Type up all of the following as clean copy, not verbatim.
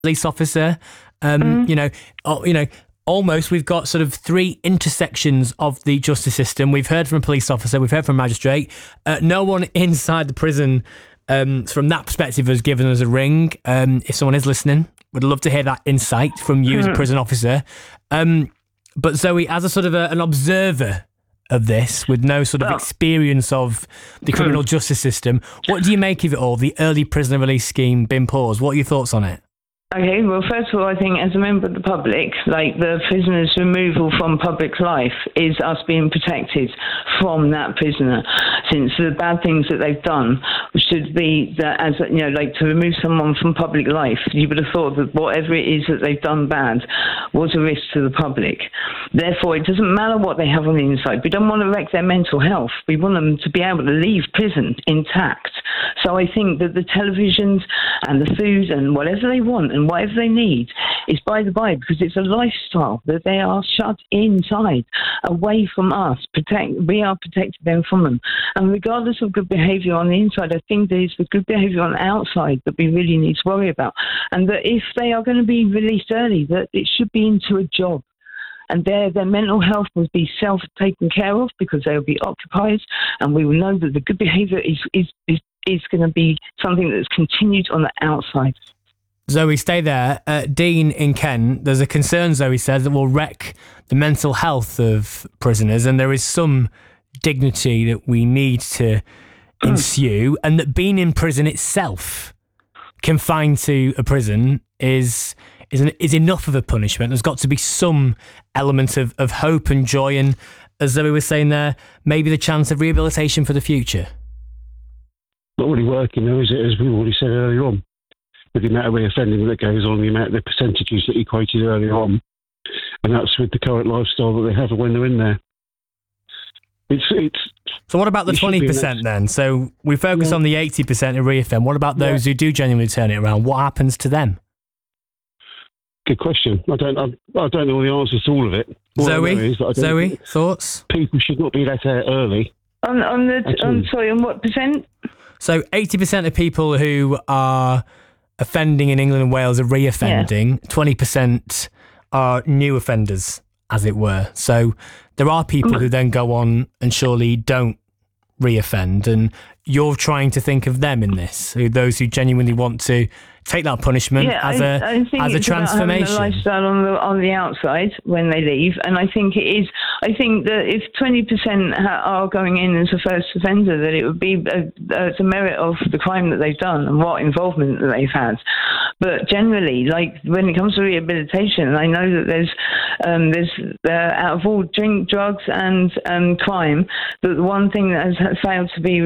police officer. Almost we've got sort of three intersections of the justice system. We've heard from a police officer, we've heard from a magistrate. No one inside the prison, from that perspective, has given us a ring. If someone is listening, would love to hear that insight from you as a prison officer. But Zoe, as a sort of an observer of this, with no sort of experience of the criminal justice system, what do you make of it all? The early prisoner release scheme being paused. What are your thoughts on it? Okay, well, first of all, I think as a member of the public, like the prisoner's removal from public life is us being protected from that prisoner, since the bad things that they've done should be that, as you know, like to remove someone from public life, you would have thought that whatever it is that they've done bad was a risk to the public. Therefore, it doesn't matter what they have on the inside. We don't want to wreck their mental health. We want them to be able to leave prison intact. So I think that the televisions and the food and whatever they want and whatever they need is by the by, because it's a lifestyle that they are shut inside, away from us. We are protecting them from them. And regardless of good behaviour on the inside, I think there is the good behaviour on the outside that we really need to worry about. And that if they are going to be released early, that it should be into a job. And their mental health will be self-taken care of because they will be occupied, and we will know that the good behaviour is going to be something that's continued on the outside. Zoe, stay there. Dean in Kent, there's a concern, Zoe says, that will wreck the mental health of prisoners, and there is some dignity that we need to ensue, and that being in prison itself, confined to a prison, is enough of a punishment. There's got to be some element of hope and joy, and as Zoe was saying there, maybe the chance of rehabilitation for the future. Not really working though, is it, as we already said earlier on, with the amount of reoffending that goes on, the percentages that you quoted earlier on, and that's with the current lifestyle that they have when they're in there. So what about the 20% then? So we focus on the 80% of reoffend. What about those who do genuinely turn it around? What happens to them? Good question. I don't know all the answers to all of it. Zoe, thoughts? People should not be let out early. On what percent? So 80% of people who are offending in England and Wales are reoffending. 20% are new offenders, as it were. So there are people who then go on and surely don't reoffend, and you're trying to think of them in this, those who genuinely want to take that punishment as a transformation. A lifestyle on the outside when they leave, and I think it is. I think that if 20% are going in as a first offender, that it would be the merit of the crime that they've done and what involvement that they've had. But generally, like when it comes to rehabilitation, I know that there's out of all drink, drugs, and crime, that the one thing that has failed to be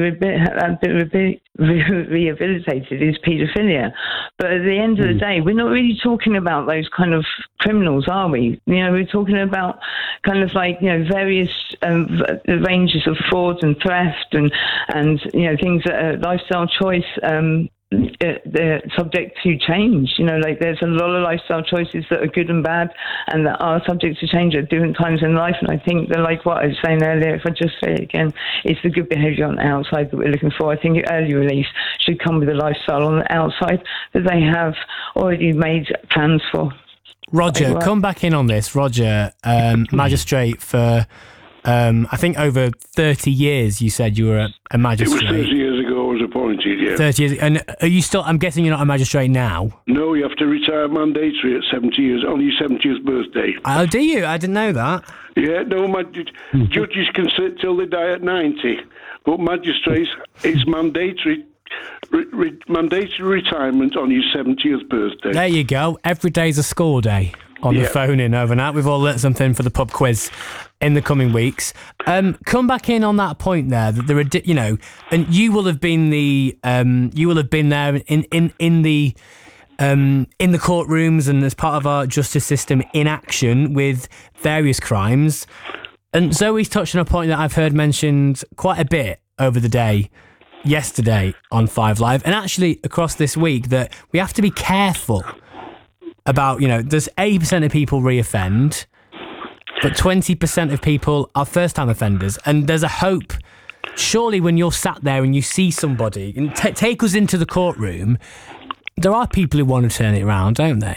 rehabilitated is paedophilia. But at the end of the day, we're not really talking about those kind of criminals, are we? You know, we're talking about kind of like, you know, various ranges of fraud and theft and you know, things that are lifestyle choice. They're subject to change. You know, like there's a lot of lifestyle choices that are good and bad and that are subject to change at different times in life. And I think that, like what I was saying earlier, if I just say it again, it's the good behaviour on the outside that we're looking for. I think early release should come with a lifestyle on the outside that they have already made plans for. Roger, come back in on this. Roger, magistrate for I think over 30 years. You said you were a magistrate. It was 30 years ago I was appointed, yeah. 30 years. And are you still, I'm guessing you're not a magistrate now? No, you have to retire mandatory at 70 years, on your 70th birthday. Oh, do you? I didn't know that. Yeah, no, judges can sit till they die at 90, but magistrates, it's mandatory. Mandatory retirement on your 70th birthday. There you go. Every day's a score day on the phone in overnight. We've all learnt something for the pub quiz in the coming weeks. Come back in on that point there, that there are, you know, and you will have been you will have been there in the courtrooms and as part of our justice system in action with various crimes. And Zoe's touched on a point that I've heard mentioned quite a bit over the day, yesterday on 5 Live, and actually across this week, that we have to be careful about, you know, there's 80% of people reoffend, but 20% of people are first-time offenders. And there's a hope, surely, when you're sat there and you see somebody, and take us into the courtroom, there are people who want to turn it around, don't they?